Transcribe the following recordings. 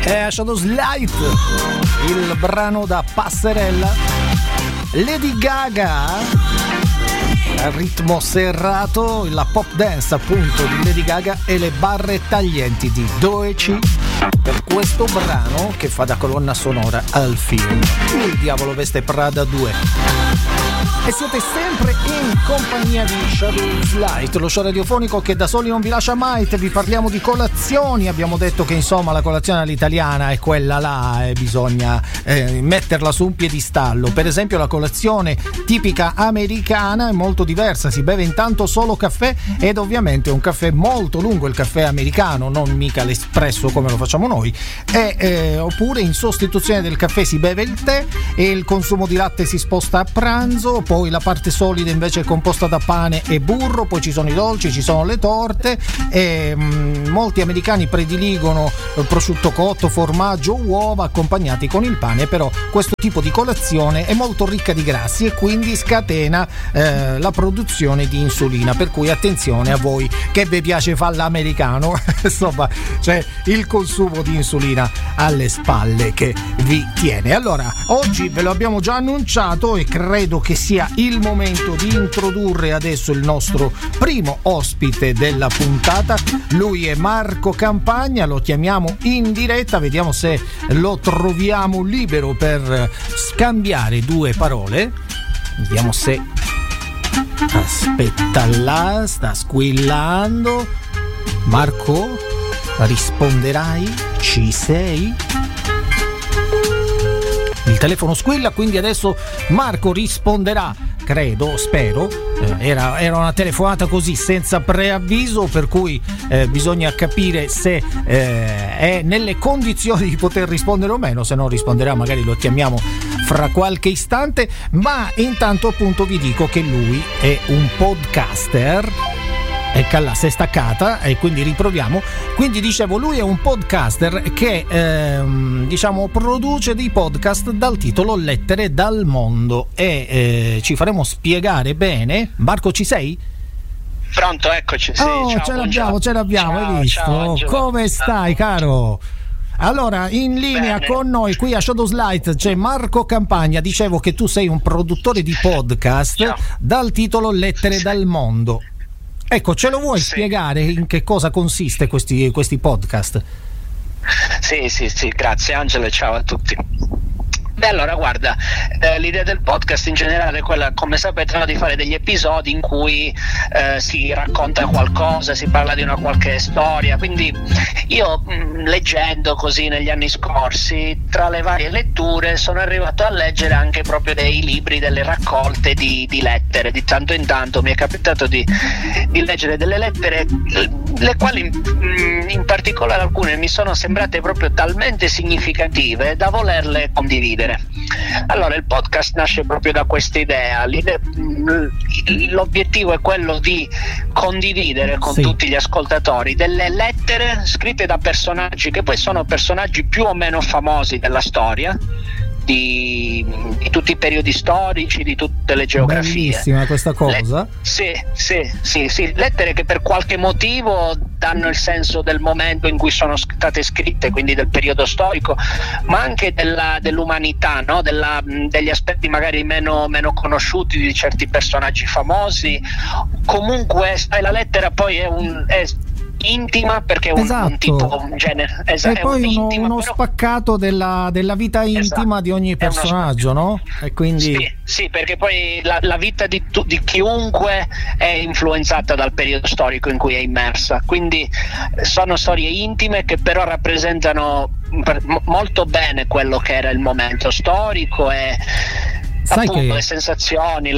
Shadows Light, il brano da passerella. Lady Gaga, al ritmo serrato, la pop dance appunto di Lady Gaga e le barre taglienti di Doechii per questo brano che fa da colonna sonora al film Il diavolo veste Prada 2. E siete sempre in compagnia di Shadows Light, lo show radiofonico che da soli non vi lascia mai. Vi parliamo di colazioni, abbiamo detto che insomma la colazione all'italiana è quella là e bisogna metterla su un piedistallo. Per esempio la colazione tipica americana è molto diversa, si beve intanto solo caffè ed ovviamente un caffè molto lungo, il caffè americano, non mica l'espresso come lo facciamo noi, oppure in sostituzione del caffè si beve il tè e il consumo di latte si sposta a pranzo. Poi la parte solida invece è composta da pane e burro, poi ci sono i dolci, ci sono le torte e molti americani prediligono prosciutto cotto, formaggio, uova accompagnati con il pane, però questo tipo di colazione è molto ricca di grassi e quindi scatena la produzione di insulina, per cui attenzione a voi che vi piace fare l'americano, insomma c'è il consumo di insulina alle spalle che vi tiene. Allora, oggi ve lo abbiamo già annunciato e credo che sia il momento di introdurre adesso il nostro primo ospite della puntata. Lui è Marco Campagna, lo chiamiamo in diretta, vediamo se lo troviamo libero per scambiare due parole. Vediamo se aspetta là, sta squillando. Marco, risponderai? Ci sei? Il telefono squilla, quindi adesso Marco risponderà, credo, spero. Era una telefonata così senza preavviso, per cui bisogna capire se è nelle condizioni di poter rispondere o meno. Se non risponderà magari lo chiamiamo fra qualche istante, ma intanto appunto vi dico che lui è un podcaster. Ecco là, si è staccata e quindi riproviamo. Quindi dicevo, lui è un podcaster che diciamo produce dei podcast dal titolo Lettere dal mondo e ci faremo spiegare bene. Marco, ci sei? Pronto, eccoci. Sì, ciao, ce l'abbiamo, hai visto? Ciao, come stai, caro? Allora, in linea con noi qui a Shadows Light c'è Marco Campagna. Dicevo che tu sei un produttore di podcast dal titolo Lettere dal mondo. Ecco, ce lo vuoi spiegare in che cosa consiste questi podcast? Sì, grazie Angelo, ciao a tutti. Beh, allora guarda, l'idea del podcast in generale è quella, come sapete, di fare degli episodi in cui si racconta qualcosa, si parla di una qualche storia. Quindi io leggendo così negli anni scorsi, tra le varie letture, sono arrivato a leggere anche proprio dei libri, delle raccolte di lettere. Di tanto in tanto mi è capitato di leggere delle lettere, le quali in particolare alcune mi sono sembrate proprio talmente significative da volerle condividere. Allora il podcast nasce proprio da questa idea. L'obiettivo è quello di condividere con tutti gli ascoltatori delle lettere scritte da personaggi che poi sono personaggi più o meno famosi della storia, di tutti i periodi storici, di tutte le geografie. Bellissima questa cosa. Sì, lettere che per qualche motivo danno il senso del momento in cui sono state scritte, quindi del periodo storico, ma anche dell'umanità, no? Degli aspetti magari meno conosciuti di certi personaggi famosi. Comunque la lettera poi è intima, perché è un tipo, un genere, e poi uno spaccato della vita intima di ogni personaggio, no? E quindi sì, perché poi la vita di chiunque è influenzata dal periodo storico in cui è immersa, quindi sono storie intime che però rappresentano molto bene quello che era il momento storico e appunto le sensazioni,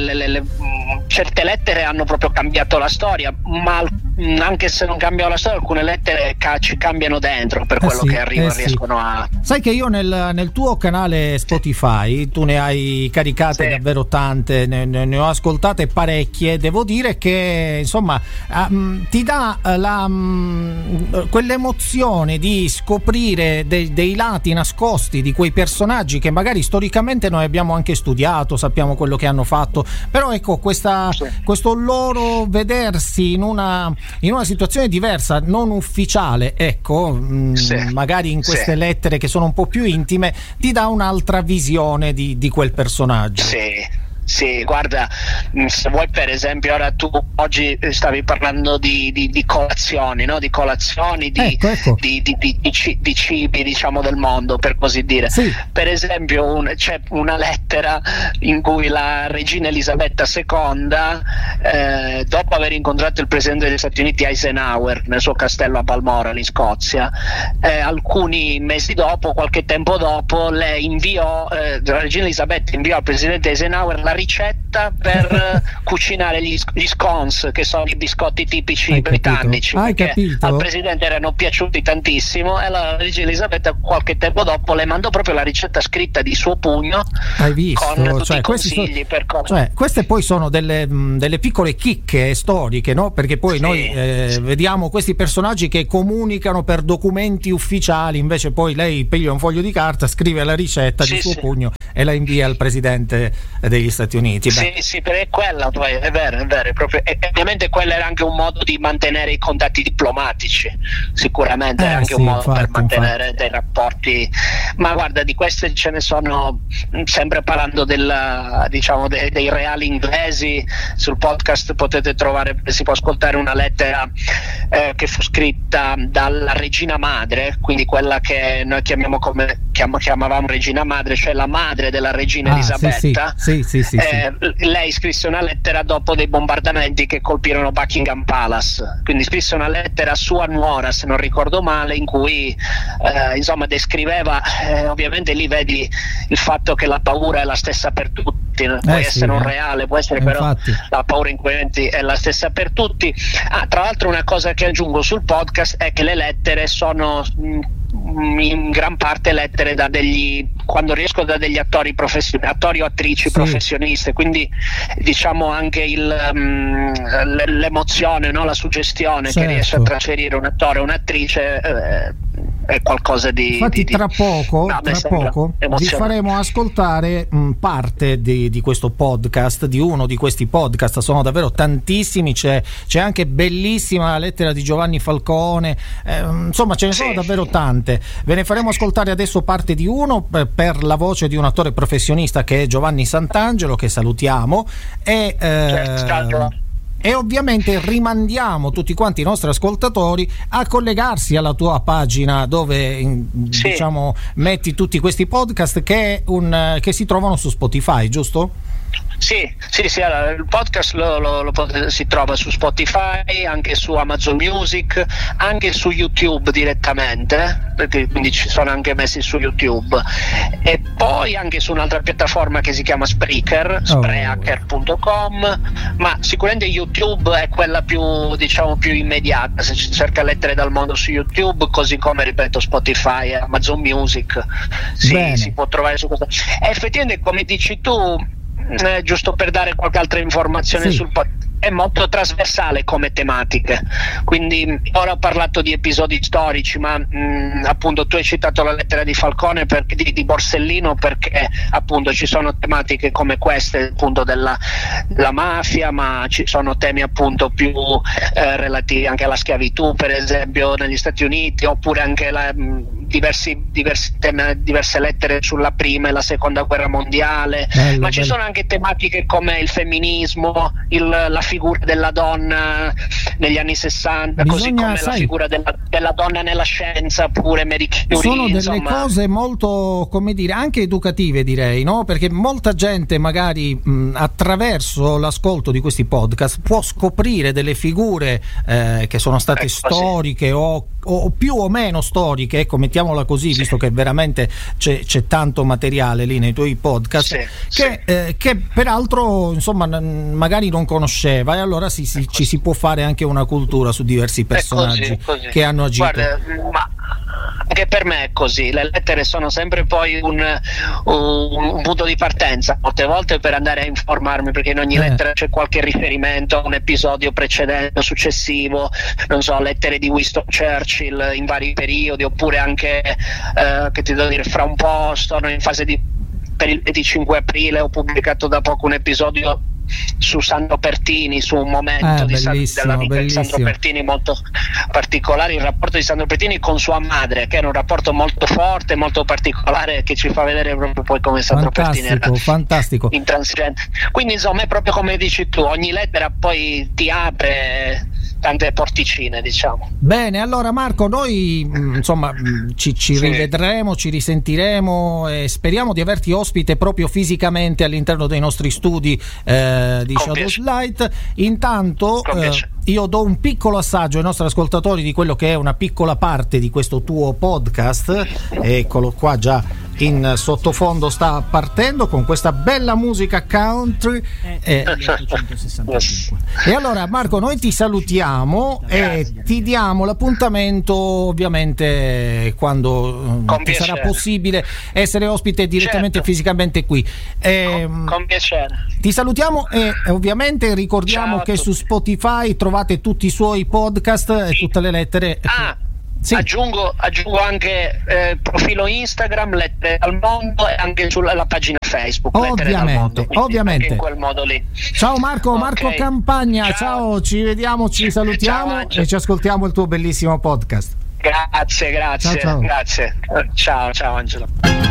certe lettere hanno proprio cambiato la storia, ma anche se non cambiano la storia, alcune lettere ci cambiano dentro per quello che arriva, riescono a... Sai che io nel tuo canale Spotify, tu ne hai caricate davvero tante, ne ho ascoltate parecchie, devo dire che insomma ti dà quell'emozione di scoprire dei lati nascosti di quei personaggi che magari storicamente noi abbiamo anche studiato, sappiamo quello che hanno fatto, però ecco questo loro vedersi in una in una situazione diversa, non ufficiale, ecco, magari in queste lettere che sono un po' più intime, ti dà un'altra visione di quel personaggio. Sì, guarda, se vuoi, per esempio, ora tu oggi stavi parlando di colazioni, no? Di colazioni, ecco. di cibi, diciamo, del mondo, per così dire. Sì. Per esempio c'è una lettera in cui la regina Elisabetta II, dopo aver incontrato il presidente degli Stati Uniti Eisenhower nel suo castello a Balmoral in Scozia, alcuni mesi dopo, qualche tempo dopo, lei la regina Elisabetta inviò al presidente Eisenhower la ricetta per cucinare gli scones, che sono i biscotti tipici britannici, perché al presidente erano piaciuti tantissimo, e la regina Elisabetta qualche tempo dopo le mandò proprio la ricetta scritta di suo pugno. Hai visto? Con tutti i consigli per come. Queste poi sono delle piccole chicche storiche, no? Perché poi noi vediamo questi personaggi che comunicano per documenti ufficiali, invece poi lei piglia un foglio di carta, scrive la ricetta di suo pugno e la invia al presidente degli Stati Uniti. Sì, perché quella poi è vero, proprio, e ovviamente quello era anche un modo di mantenere i contatti diplomatici, sicuramente era anche un modo per mantenere dei rapporti. Ma guarda, di queste ce ne sono, sempre parlando dei reali inglesi. Sul podcast si può ascoltare una lettera che fu scritta dalla regina madre, quindi quella che noi chiamavamo regina madre, cioè la madre della regina Elisabetta. Sì. Lei scrisse una lettera dopo dei bombardamenti che colpirono Buckingham Palace, quindi scrisse una lettera a sua nuora, se non ricordo male, in cui insomma descriveva, ovviamente lì vedi il fatto che la paura è la stessa per tutti, può essere un reale, può essere, però la paura in quei momenti è la stessa per tutti. Tra l'altro, una cosa che aggiungo sul podcast è che le lettere sono in gran parte lettere quando riesco, da degli attori o attrici professioniste, quindi diciamo anche l'emozione, no? La suggestione che riesce a trasferire un attore o un'attrice è qualcosa di. Infatti tra poco vi faremo ascoltare parte di questo podcast, di uno di questi podcast. Sono davvero tantissimi, c'è anche bellissima la lettera di Giovanni Falcone, insomma ce ne sono davvero tante. Ve ne faremo ascoltare adesso parte di uno per la voce di un attore professionista che è Giovanni Santangelo, che salutiamo, e ovviamente rimandiamo tutti quanti i nostri ascoltatori a collegarsi alla tua pagina dove diciamo metti tutti questi podcast che si trovano su Spotify, giusto? Sì, allora, il podcast si trova su Spotify, anche su Amazon Music, anche su YouTube direttamente, perché quindi ci sono anche messi su YouTube, e poi anche su un'altra piattaforma che si chiama Spreaker, Spreaker.com, ma sicuramente YouTube è quella più immediata. Se si cerca lettere dal mondo su YouTube, così come, ripeto, Spotify e Amazon Music, si può trovare su questo. E effettivamente, come dici tu, giusto per dare qualche altra informazione sul podcast, è molto trasversale come tematiche, quindi ora ho parlato di episodi storici, ma appunto tu hai citato la lettera di Falcone di Borsellino, perché appunto ci sono tematiche come queste, appunto della mafia, ma ci sono temi appunto più relativi anche alla schiavitù, per esempio negli Stati Uniti, oppure anche diverse lettere sulla prima e la seconda guerra mondiale. Ma ci sono anche tematiche come il femminismo, la figura della donna negli anni 60, così come la figura della donna nella scienza, pure Marie Curie. Sono delle cose molto, come dire, anche educative, direi, no? Perché molta gente magari attraverso l'ascolto di questi podcast può scoprire delle figure che sono state storiche o più o meno storiche, ecco, mettiamola così, visto che veramente c'è tanto materiale lì nei tuoi podcast, che peraltro insomma magari non conosceva, e allora ci si può fare anche una cultura su diversi personaggi che hanno agito. Guarda, ma anche per me è così, le lettere sono sempre poi un punto di partenza molte volte per andare a informarmi, perché in ogni lettera c'è qualche riferimento a un episodio precedente o successivo, non so, lettere di Winston Churchill in vari periodi, oppure anche che ti devo dire, fra un po' sono in fase per il 25 aprile ho pubblicato da poco un episodio su Sandro Pertini, su un momento della vita di Sandro Pertini molto particolare, il rapporto di Sandro Pertini con sua madre, che era un rapporto molto forte, molto particolare, che ci fa vedere proprio poi come Sandro Pertini era intransigente. Quindi insomma è proprio come dici tu, ogni lettera poi ti apre tante porticine, diciamo. Bene, allora Marco, noi insomma ci rivedremo, ci risentiremo e speriamo di averti ospite proprio fisicamente all'interno dei nostri studi di Shadows Light. Intanto io do un piccolo assaggio ai nostri ascoltatori di quello che è una piccola parte di questo tuo podcast. Eccolo qua, già in sottofondo sta partendo con questa bella musica country. 865. E allora Marco, noi ti salutiamo. Grazie. E ti diamo l'appuntamento ovviamente quando ti sarà possibile essere ospite direttamente, fisicamente qui. Con piacere. Ti salutiamo e ovviamente ricordiamo che su Spotify trovate tutti i suoi podcast e tutte le lettere. Sì. Aggiungo anche profilo Instagram, Lettere dal Mondo, e anche sulla pagina Facebook ovviamente anche in quel modo lì. Ciao Marco, Marco Campagna, ciao, ci vediamo, ci salutiamo e ci ascoltiamo il tuo bellissimo podcast. Grazie. Ciao. Grazie. Ciao Angelo.